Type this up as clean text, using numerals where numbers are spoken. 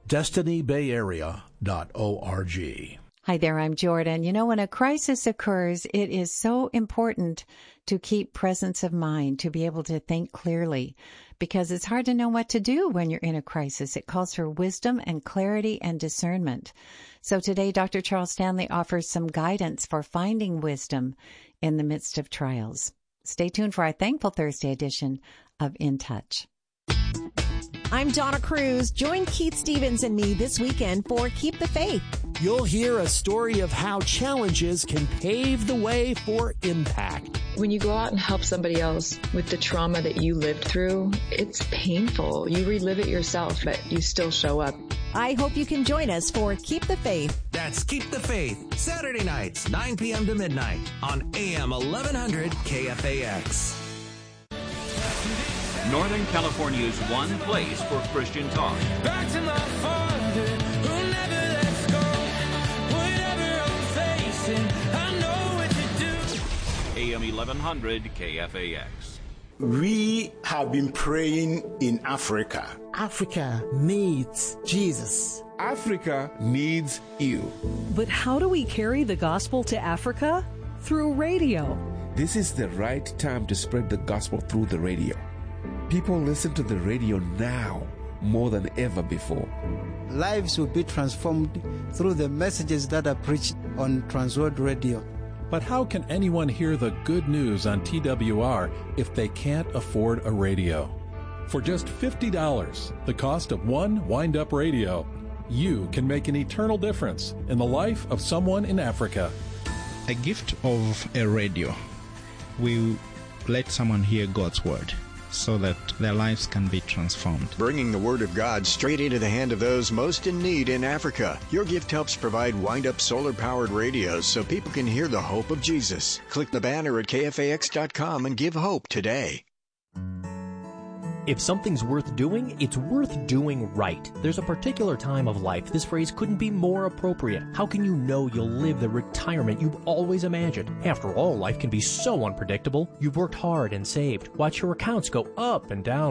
destinybayarea.org. Hi there, I'm Jordan. You know, when a crisis occurs, it is so important to keep presence of mind, to be able to think clearly, because it's hard to know what to do when you're in a crisis. It calls for wisdom and clarity and discernment. So today, Dr. Charles Stanley offers some guidance for finding wisdom in the midst of trials. Stay tuned for our Thankful Thursday edition of In Touch. I'm Donna Cruz. Join Keith Stevens and me this weekend for Keep the Faith. You'll hear a story of how challenges can pave the way for impact. When you go out and help somebody else with the trauma that you lived through, it's painful. You relive it yourself, but you still show up. I hope you can join us for Keep the Faith. That's Keep the Faith, Saturday nights, 9 p.m. to midnight on AM 1100 KFAX. Northern California's one place for Christian talk. Back to my Father, who never lets go. Whatever I'm facing, I know what to do. AM 1100 KFAX. We have been praying in Africa. Africa needs Jesus. Africa needs you. But how do we carry the gospel to Africa? Through radio. This is the right time to spread the gospel through the radio. People listen to the radio now more than ever before. Lives will be transformed through the messages that are preached on Transworld Radio. But how can anyone hear the good news on TWR if they can't afford a radio? For just $50, the cost of one wind-up radio, you can make an eternal difference in the life of someone in Africa. A gift of a radio will let someone hear God's word, so that their lives can be transformed. Bringing the Word of God straight into the hand of those most in need in Africa. Your gift helps provide wind-up solar-powered radios so people can hear the hope of Jesus. Click the banner at KFAX.com and give hope today. If something's worth doing, it's worth doing right. There's a particular time of life this phrase couldn't be more appropriate. How can you know you'll live the retirement you've always imagined? After all, life can be so unpredictable. You've worked hard and saved. Watch your accounts go up and down